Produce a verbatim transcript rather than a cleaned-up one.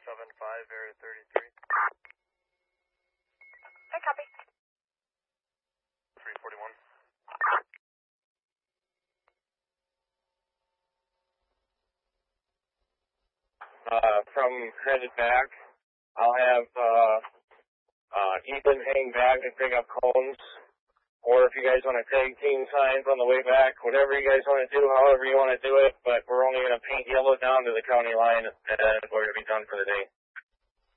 seven five, area thirty-three. I copy. three forty-one. Uh, from headed back, I'll have uh, uh, Ethan hang back and pick up cones. Or if you guys want to tag team signs on the way back, whatever you guys want to do, however you want to do it, but we're only going to paint yellow down to the county line, and we're going to be done for the day.